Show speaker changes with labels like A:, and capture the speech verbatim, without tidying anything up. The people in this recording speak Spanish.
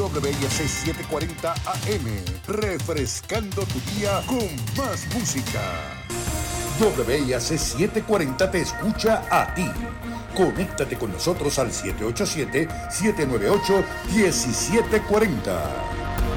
A: W I A C setecientos cuarenta A M, refrescando tu día con más música. W I A C setecientos cuarenta te escucha a ti. Conéctate con nosotros al siete ocho siete, siete nueve ocho, uno siete cuatro cero.